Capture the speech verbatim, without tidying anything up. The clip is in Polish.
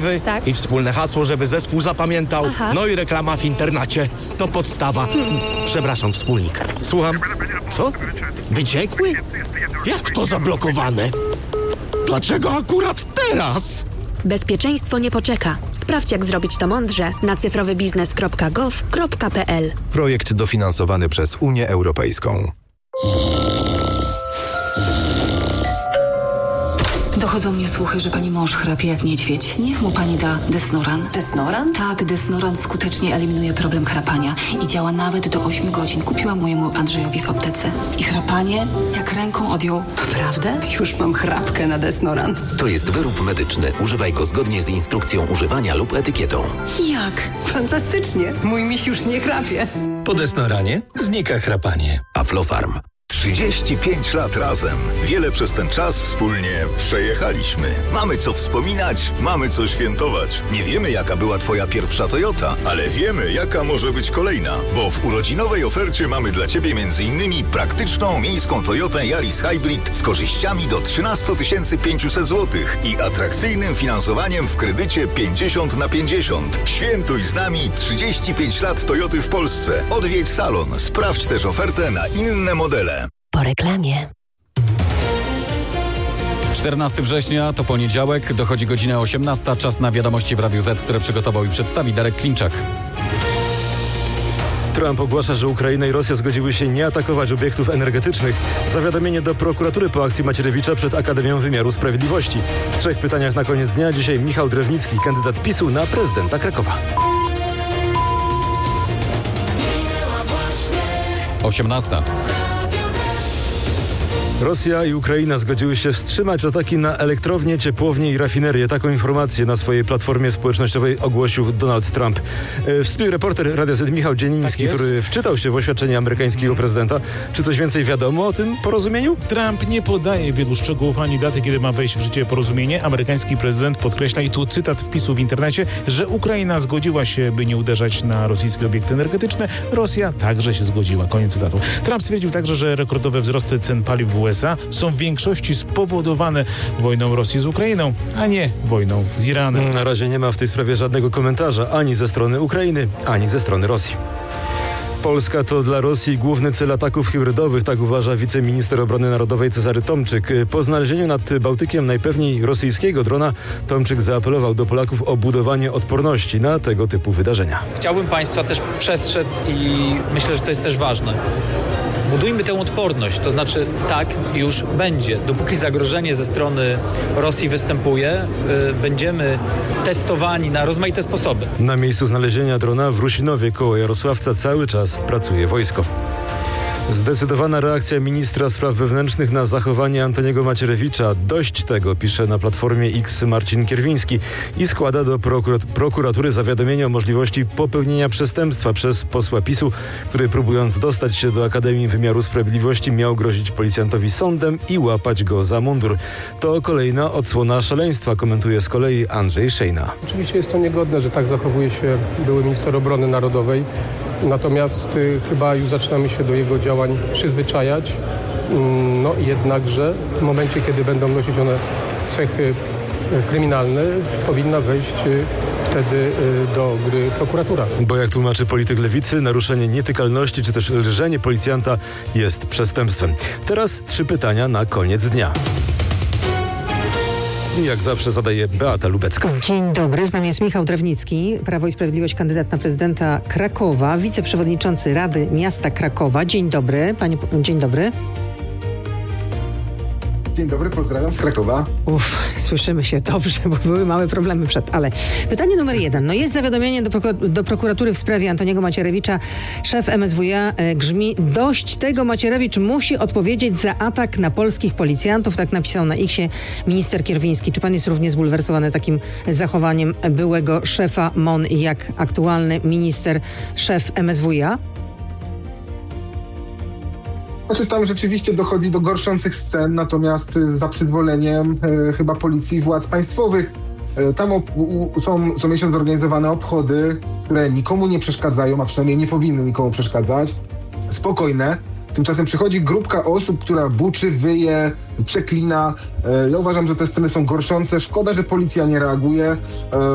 motywy Tak. i wspólne hasło, żeby zespół zapamiętał. Aha. No i reklama w internacie. To podstawa. Hmm. Przepraszam, wspólnik. Słucham. Co? Wyciekły? Jak to zablokowane? Dlaczego akurat teraz? Bezpieczeństwo nie poczeka. Sprawdź, jak zrobić to mądrze na cyfrowybiznes kropka gov kropka pl. Projekt dofinansowany przez Unię Europejską. Dochodzą mnie słuchy, że pani mąż chrapie jak niedźwiedź. Niech mu pani da Desnoran. Desnoran? Tak, Desnoran skutecznie eliminuje problem chrapania i działa nawet do ośmiu godzin. Kupiłam mojemu Andrzejowi w aptece. I chrapanie jak ręką odjął. Naprawdę? Już mam chrapkę na Desnoran. To jest wyrób medyczny. Używaj go zgodnie z instrukcją używania lub etykietą. Jak? Fantastycznie. Mój miś już nie chrapie. Po Desnoranie znika chrapanie. Aflofarm. trzydzieści pięć lat razem. Wiele przez ten czas wspólnie przejechaliśmy. Mamy co wspominać, mamy co świętować. Nie wiemy, jaka była twoja pierwsza Toyota, ale wiemy, jaka może być kolejna. Bo w urodzinowej ofercie mamy dla ciebie między innymi praktyczną miejską Toyotę Yaris Hybrid z korzyściami do trzynaście tysięcy pięćset złotych i atrakcyjnym finansowaniem w kredycie pięćdziesiąt na pięćdziesiąt. Świętuj z nami trzydzieści pięć lat Toyoty w Polsce. Odwiedź salon. Sprawdź też ofertę na inne modele. Po reklamie. czternastego września to poniedziałek, dochodzi godzina osiemnasta, czas na wiadomości w Radiu Z, które przygotował i przedstawi Darek Klimczak. Trump ogłasza, że Ukraina i Rosja zgodziły się nie atakować obiektów energetycznych. Zawiadomienie do prokuratury po akcji Macierewicza przed Akademią Wymiaru Sprawiedliwości. W trzech pytaniach na koniec dnia dzisiaj Michał Drewnicki, kandydat PiSu na prezydenta Krakowa. osiemnasta. Rosja i Ukraina zgodziły się wstrzymać ataki na elektrownie, ciepłownie i rafinerię. Taką informację na swojej platformie społecznościowej ogłosił Donald Trump. W studiu reporter Radia Z Michał Dzieniński, tak który wczytał się w oświadczenie amerykańskiego prezydenta. Czy coś więcej wiadomo o tym porozumieniu? Trump nie podaje wielu szczegółów ani daty, kiedy ma wejść w życie porozumienie. Amerykański prezydent podkreśla, i tu cytat wpisu w internecie, że Ukraina zgodziła się, by nie uderzać na rosyjskie obiekty energetyczne. Rosja także się zgodziła. Koniec cytatu. Trump stwierdził także, że rekordowe wzrosty cen paliw w U S A są w większości spowodowane wojną Rosji z Ukrainą, a nie wojną z Iranem. Na razie nie ma w tej sprawie żadnego komentarza ani ze strony Ukrainy, ani ze strony Rosji. Polska to dla Rosji główny cel ataków hybrydowych, tak uważa wiceminister obrony narodowej Cezary Tomczyk. Po znalezieniu nad Bałtykiem najpewniej rosyjskiego drona Tomczyk zaapelował do Polaków o budowanie odporności na tego typu wydarzenia. Chciałbym Państwa też przestrzec i myślę, że to jest też ważne. Budujmy tę odporność, to znaczy tak już będzie. Dopóki zagrożenie ze strony Rosji występuje, yy, będziemy testowani na rozmaite sposoby. Na miejscu znalezienia drona w Rusinowie koło Jarosławca cały czas pracuje wojsko. Zdecydowana reakcja ministra spraw wewnętrznych na zachowanie Antoniego Macierewicza. Dość tego, pisze na Platformie X Marcin Kierwiński i składa do prokurat- prokuratury zawiadomienie o możliwości popełnienia przestępstwa przez posła PiSu, który próbując dostać się do Akademii Wymiaru Sprawiedliwości miał grozić policjantowi sądem i łapać go za mundur. To kolejna odsłona szaleństwa, komentuje z kolei Andrzej Szejna. Oczywiście jest to niegodne, że tak zachowuje się były minister obrony narodowej. Natomiast y, chyba już zaczynamy się do jego działań przyzwyczajać. No jednakże w momencie, kiedy będą nosić one cechy y, kryminalne, powinna wejść y, wtedy y, do gry prokuratura. Bo jak tłumaczy polityk lewicy, naruszenie nietykalności czy też lżenie policjanta jest przestępstwem. Teraz trzy pytania na koniec dnia. I jak zawsze zadaje Beata Lubecka. Dzień dobry, z nami jest Michał Drewnicki, Prawo i Sprawiedliwość, kandydat na prezydenta Krakowa, wiceprzewodniczący Rady Miasta Krakowa. Dzień dobry, panie, dzień dobry. Dzień dobry, pozdrawiam z Krakowa. Uff, słyszymy się dobrze, bo były małe problemy przed, ale pytanie numer jeden. No jest zawiadomienie do, proku- do prokuratury w sprawie Antoniego Macierewicza. Szef M S W iA e, grzmi: dość tego, Macierewicz musi odpowiedzieć za atak na polskich policjantów. Tak napisał na X-ie minister Kierwiński. Czy pan jest równie zbulwersowany takim zachowaniem byłego szefa M O N jak aktualny minister, szef M S W iA? Znaczy tam rzeczywiście dochodzi do gorszących scen, natomiast za przyzwoleniem e, chyba policji i władz państwowych. E, tam op- u, są co miesiąc zorganizowane obchody, które nikomu nie przeszkadzają, a przynajmniej nie powinny nikomu przeszkadzać. Spokojne. Tymczasem przychodzi grupka osób, która buczy, wyje, przeklina. E, ja uważam, że te sceny są gorszące. Szkoda, że policja nie reaguje. E,